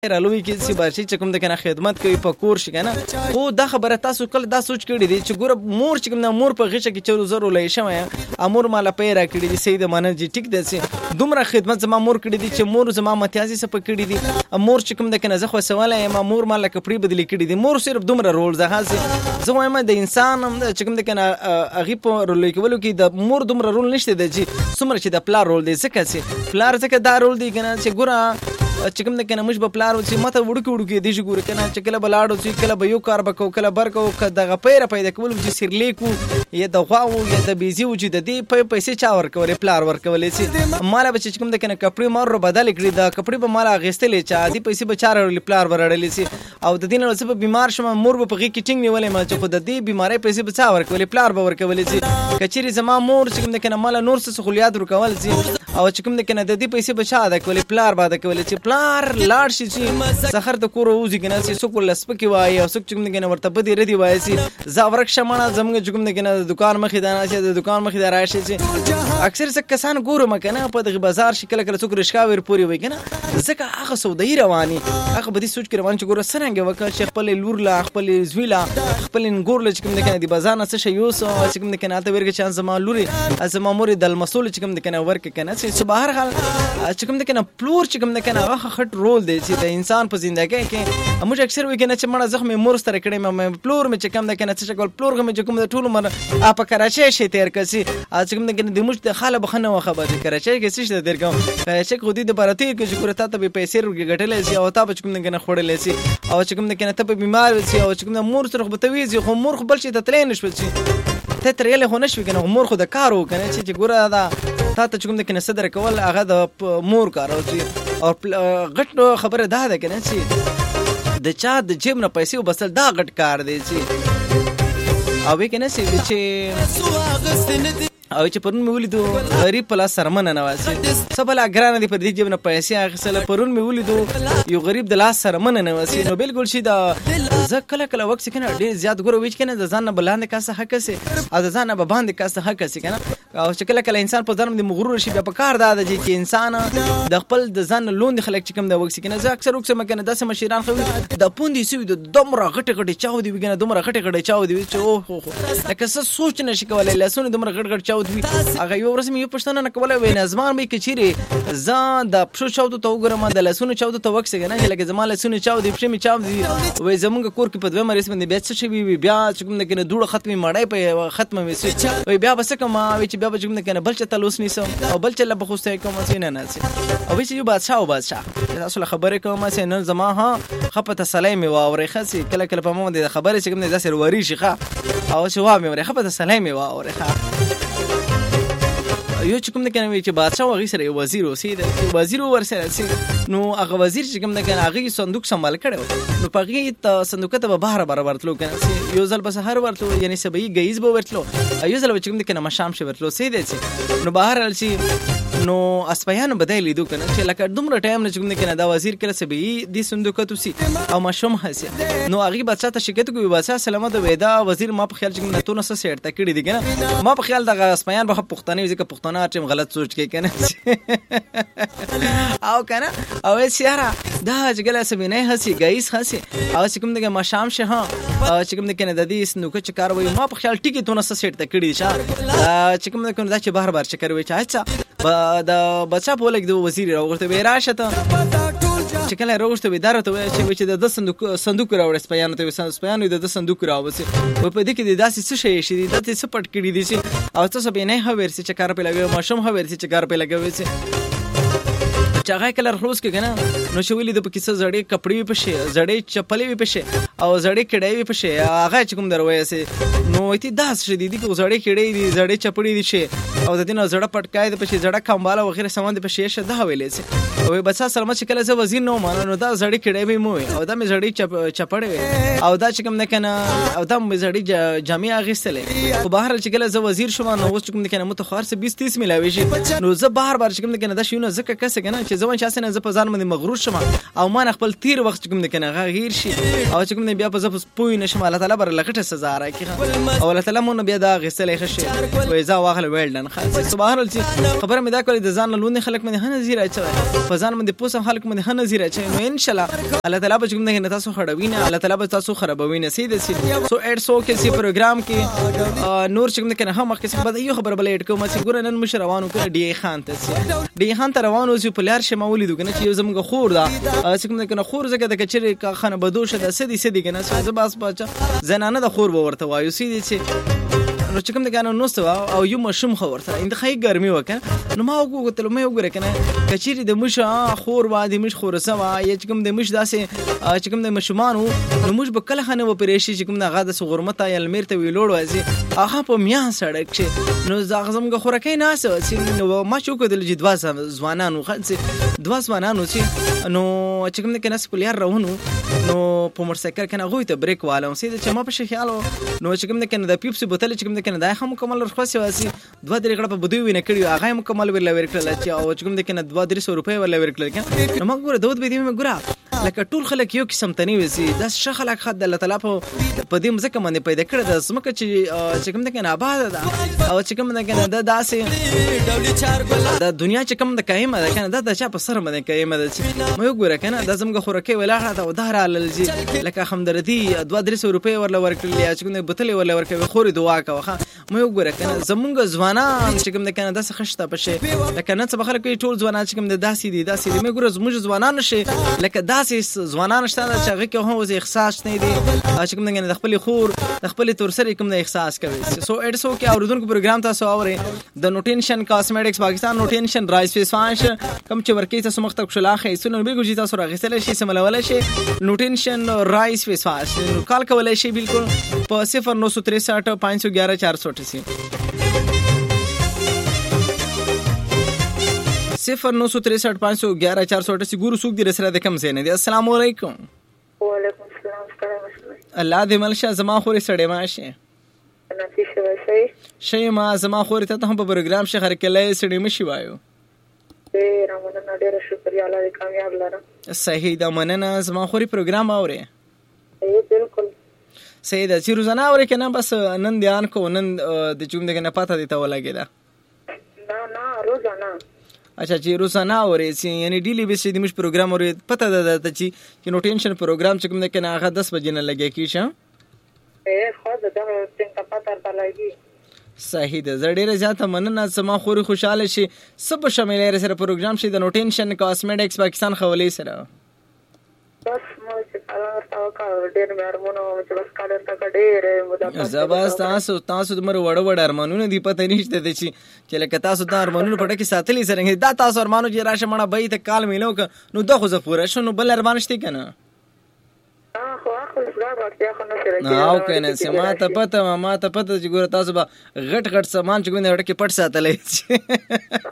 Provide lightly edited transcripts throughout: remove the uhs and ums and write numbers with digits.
رالوي کې چې بچي چې کوم د کنه خدمت کوي په کور شي کنه خو دا خبره تاسو کله دا سوچ کړی دی چې ګوره مور چې کوم مور په غیشه کې 4000 لای شمه امور مال پیرا کړی دی سید منل جی ټیک دی چې دومره خدمت زما مور کړی دی چې مور زما متیازي سپ کړی دی مور چې کوم د کنه زه خو سواله ما مور مال کپړي بدلی کړی دی مور صرف دومره رول زه زه وایم د انسان چې کوم د کنه اغي په رول کولو کې د مور دومره رول نشته دی چې څومره چې د پلار رول دی ځکه چې پلار ځکه دا رول دی کنه چې ګوره چې کوم د کنه مش په پلار چې ماته وړو دی ګوره کنه چې کله بلاړو چې کله به یو کار بکو کله برکو دغه پیره پیدا کول چې سرلیکو یا د غواو یا د بیزي وجود دی پیسې چا ورکولې پلار ورکولې چې مال به چې کوم د کنه کپړې مار بدل کړی دا کپړې به مال غستلې چا دی پیسې به چار پلار ورړلې سي او د دین له سبب بیمار شوم مور په غي کټینګ نیولې ما چې خو د دې بیماری پیسې به چا ورکولې پلار به ورکولې سي کچېری زما مور چې کوم د کنه مال نور څه خلیات ورکول سي او چې کوم د کنه د دې پیسې به چا ادا کولې پلار به ادا کولې چې پلار لاړ شي چې سحر د کور وځي کنه چې سکول لسپکی وای او سک چې کوم د کنه ورته بدی ردی وای سي زا ورکشمنه زمګه چې کوم د کنه دکان مخې دانه چې د دکان مخې دارا شي چې اکثر څه کسان ګورم کنه په دغه بازار شي کله کله څوک رشکاویر پوری وای کنه ځکه هغه سودای رواني هغه بدی سوچ کې روان چې ګوره سرنګ وکړه چې خپل لور لا خپل زویلا خپل ګور ل چې کوم د کنه دی بازار نه څه شي یو چې کوم د کنه ته ورګه چانس ما لوري ازما مور د مسول چې کوم د کنه ورک کنه چې بهر حال چې کوم د کنه پلور چې کوم د کنه هغه خټ رول دی چې د انسان په ژوندۍ کې موږ اکثر وی کنه چې مړه زخم مور سره کړي مې پلور مې چې کوم د کنه چې کول پلور مې چې کوم د ټولو مر اپ کراچي شي تیر کسي چې کوم د کنه د موږ د خاله بخنه وخبره کراچي کې څه شي تیر کوم چې خو دې د براتي کې چې ګورته ته پیسې ورګ غټلې سي او تا په کوم د کنه خړلې سي او چې کوم د کنه ته په بیمار سي او چې کوم د مور سره بتويزي خو مور خپل شي ته تلین نشو شي ته ترېله خو نشو کنه مور خو د کارو کنه چې ګوره دا تا ته کوم د کنه صدر کول هغه د مور کار او غټ خبره ده کنه چې د چا د جیب نه پیسې وبسل دا غټ کار دی چې او کنه چې او چې پرون مې ولیدو غریب په لاس سرمنه نواسي سبلا ګرانه دی پر دې جیب نه پیسې اخیستل پرون مې ولیدو یو غریب د لاس سرمنه نواسي نو بالکل شي دا ز کله کله وخت کنه ډیر زیات ګورو وچ کنه د ځان نه بلاندې کاسه حق سي او د ځان نه باندې کاسه حق سي کنه او چې کله کله انسان په ځان د مغرور شي بیا په کار دا دی چې انسان د خپل د ځان لوند خلک چې کوم د وخت کنه ز اکثر وخت مکنه داسې مشیران خو د پوندې سوي د دومره غټه چاو دی وګنه دومره غټه چاو دی چې او هو لکه څه سوچ نشي کولای لاسونه دومره غټ چاو هغه یو ورځ مې یو پښتنه نه کوله وې نظمان مې کچيري ځان د پښو چاودو ته وګورم د لاسونو چاودو ته وکسه کنه لکه زما لاسونو چاودي پښې مې چاودي وې زمونږ کور کې په دوه مریض باندې بیا څه شي بیا چې کوم نه کنه دوړه ختمي مړای په ختمه وې وې بیا بس کوم چې بیا چې کوم نه کنه بل چې تلوس نیسم او بل چې لبه خوسته کوم څه نه ناسي او چې یو بادشاہ تاسو خبره کوم څه نه زما ها خپته سلام و اورې خسي کله کله په مو د خبره چې کوم نه داسې وری شي ښه او شو مې ورې خپته سلام و اورې ښه یو چې کوم نه کنه چې بادشاہ وغي سره یو وزیر اوسید وزیر ورسره سي نو هغه وزیر چې کوم نه کنه هغه صندوق سنبال کړو نو پغې ته صندوق ته بهر برابر تلو کنه یو ځل بس هر ورتلو یعنی سبي گیز به ورتلو یو ځل چې کوم نه کنه مشام شي ورتلو سي دي نو بهر السي نو اسپیان بدای لیدو کنه چې لکه دومره ټایم نه کوم نه کنه دا وزیر کله سبي دي صندوق ته سي او مشوم هسي نو هغه بادشاہ ته شکایت کوي بادشاہ سلامت ودا وزیر ما په خیال چې نه تو نه سېټ تکړی دي کنه ما په خیال دغه اسپیان به پښتني ځکه پښتنه چې غلط سوچ کې کنه او کنه او سیاره دا چې ګل سبي نه هسي گایس هسي او چې کوم دغه مشام شه ها چې کوم نه کنه د دې صندوق چې کار وي ما په خیال ټیکی تو نه سېټ تکړی شه چې کوم نه کنه دا چې بهر بهر چکر وي چې دا بچا په لګ د وزیر راغورته وی راشه ته چې کله راغورته وی درته چې د صندوق راوړ سپیان ته سپیان د صندوق راوځي په دې کې د داسې څه شي شي د څه پټ کړی دي او تاسو به نه هویر چې کار په لګوي ماشوم هویر چې کار په لګوي چې هغه کله روز کې کنه نو شویلې د پکې څه زړې کپړې په شي زړې چپلې په شي او زړې کډې په شي هغه چې کوم دروي سي نو ایتي داس شې دي کو زړې کډې دي زړې چپړې دي شي او د دې نو زړه پټکای د په شي زړه کمباله وغیرہ سامان د په شي شه ده ویلې سي او بچا سلامت چې کله زه وزیر نو مان نو دا زړې کډې به مو او دا مې زړې چپړې او دا چې کوم نه کنه او دا مې زړې جامع اغستلې او بهر چې کله زه وزیر شوم نو اوس کوم نه کنه متخار سه 20-30 ملاوي شي نو زه بهر چې کوم نه کنه دا شي نو زکه کسه کنه چې زما شاسنه ز په ځان باندې مغرور شم او ما خپل تیر وخت کوم نه کنه غیر شي او چې کوم نه بیا په زپ پوی نشم الله تعالی بر لغټه سزا راکې او الله تعالی مونږ بیا دا غسل خشه وې ځا واخل ویل دن ښه سبحان الله چې خبره مې دا کولې د ځان لوند خلک مې هنه زیرا چوي په ځان مې پوسم خلک مې هنه زیرا چوي نو ان شاء الله الله تعالی به کوم نه تاسو خړوینه الله تعالی به تاسو خرابوینه سید سو اډسو کې سی پروګرام کې نور چې کوم نه هم کې بعد یو خبر بل اډ کوم چې ګور نن مش روانو کړ ډی خان ته ډی خان ته روانو چې په لار شمه ولیدو کنه چې یو زموږ خور دا چې کوم نه خور زګه د کچری خانه بدوشه د سدي کنه چې زباس بچا زنانه د خور به ورته وایو سید چې نو چې کوم د غانو نو سوا او یو مشم خبر سره انده خی ګرمي وکړه نو ما وګورم مې وګورم کنه کچيري د مش خور وادي مش خور سوا یا چې کوم د مش داسې چې کوم د مشمانو نو مش به کله خنه و پرېشي چې کوم د غاده سو غرمته یا لمر ته ویلوړ وځي هغه په میا سړک چې نو زغزم غخورکې ناس نو ما شو کول چې دوا ځوانانو خڅ دوا ځوانانو چې نو چې کوم د کنه سپلیار روانو نو په موټرسایکل کنه غوي ته بریک والم سید چې ما په خیالو نو چې کوم د کنه د پیپسي بوتل چې کوم کنه دا هم مکمل رخصت واسي 2-3 غړپ په بدوي نه کړیو هغه مکمل ورل ورکړل چې او چې کوم د کنه 200 روپے ورل ورکړل کنه نو موږ ګوره دوت به دې موږ ګوره لکه ټول خلک یو قسم تني وسی دا شخلک خد الله تعالی په دې مزه باندې پیدا کړی د سمکه چې کوم د کنه آباد ده او چې کوم د کنه د داسې د دنیا چې کوم د قائمه ده کنه د چا په سر باندې قائمه ده چې موږ ګوره کنه د زمګه خورکه ولاړه ده ودار علل لکه همدردي 200 روپے ورل ورکړل یا چې کوم د بوتل ورل ورکړي خوري دعا کوه مې وګوره کنه زمونږ ځوانان چې کوم د کنه داسې خشته پشه لکه نه څه بخره کوي ټول ځوانان چې کوم د داسې دي مې ګوره زموږ ځوانان شي لکه داسې ځوانان شته چې هغه کې هم وځي احساس نه دي چې کوم د خپل خور د خپل تور سره کوم د احساس کوي سو اډسو کې اوردونکو پروګرام تاسو اوري د نوټینشن کاسمیټکس پاکستان نوټینشن رایس فیس واش کوم چې ورکی تاسو مخ ته خلاخه سونه بالکل چې تاسو راغستل شي سملول شي نوټینشن رایس فیس واش کال کولای شي بالکل په 0963 511 488 0963 511 488 ګورو سوق دې سره د کم زینې دي السلام علیکم وعلیکم السلام الله دې ملشه زما خوري سړې ماشه نصیحت شي ما زما خوري ته هم په پروګرام شهر کې لای سړې مشي وایو رمضان ډېر شکریا الله دې کامیاب لره صحیح دا مننه زما خوري پروګرام اوري بالکل سیدا چې روزانه اوري کنه بس نن دیان کو نن د چوم دغه پاته دي ته ولګیدا نه روزانه اچھا چې روزانه اوري چې یعنی ډیلی بیس دې مش پروګرام اوري پته ده چې نو ټینشن پروګرام چې کوم د کنه هغه 10 بجې نه لګي کیشه خو دا څنګه پته تر لګي صحیح ده زړه زیاته مننه سما خوري خوشاله شي سب شامل سره پروګرام شي د نو ټینشن کاسمیټکس پاکستان خولې سره بس مو چې تاسو کا ډېر مهربانو چې بس کالر تا ډېر مدافع زباس تاسو دمر وړ ارمانونه دی پته نشته دي چې لکه تاسو د ارمانونو پټه کې ساتلی سره دا تاسو ارمانو چې راشه مړه به ته کال میلو نو د خو زه پوره شنو بل ارمان شته کنه او کنه سما ته پته چې ګوره تاسو به غټ سامان چې ګوره کې پټ ساتلې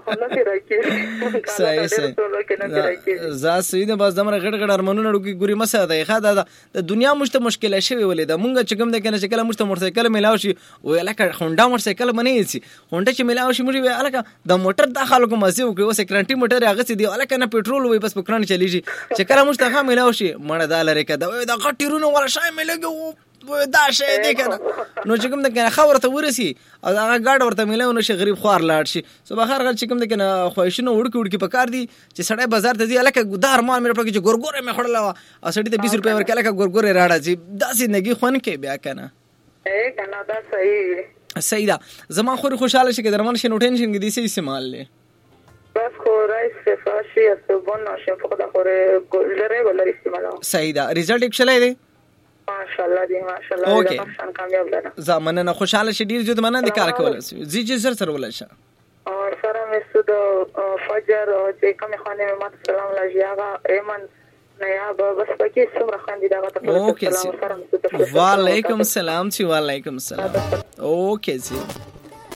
صحیح زه سیده بس دمر غټ ارمانونه ډوکی ګوري مسه ده ښه د دنیا مشته مشکله شوی ولې د مونږ چې کوم د کنه چې کله مشته موټرسایکل ملاو شي او لکه هونډا موټرسایکل باندې شي هونډا چې ملاو شي موږ الکه د موټر د خلکو مزه وکي اوس کرنټي موټر هغه سي دی الکه نه پېټرول وي بس پکړن چلیږي چې کله مشته ملاو شي مړه د لری کده دا غټیرونه ولا شای ملګو دا شی دی کنه نو چې کوم د کنه خبره ته ورسی او هغه گاډ ورته ملاو نو شي غریب خوار لاړ شي سو بخار غل چې کوم د کنه خوښنه وړکی پکار دي چې سړی بازار ته ځي الکه ګدار مان مې پکې ګورګورې مې خړلا او سړی ته 20 روپے ورکړه الکه ګورګورې راړه چې دا زندگی خون کې بیا کنه کنه دا صحیح ده زما خوري خوشاله شي کې درمن شي نو ټینشن کې دي سي استعمال لې بس خو رایس فاشي او بون نشه فقط خوره ګلره ولر استعمال صحیح ده ریزلټ اکشلای دی ماشاءالله دی ماشاءالله دا پښتون کامیاب لره زمانه نه خوشاله شي ډیر جو مننه د کار کول زی چې سره ولاشه او سره مې سود فجر او چې کوم خانه مې مات سلام لږیاغه ایمن نیا بس پکې څومره خاندي دا ته اوکې وعلیکم السلام چې وعلیکم السلام اوکې